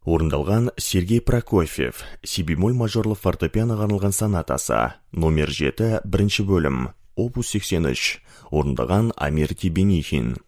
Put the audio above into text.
Орындалған Сергей Прокофьев, си-бемоль мажорлы фортепианоға арналған сонатасы, номер 7, бірінші бөлім, опус 83, орындаған Амир Тебенихин.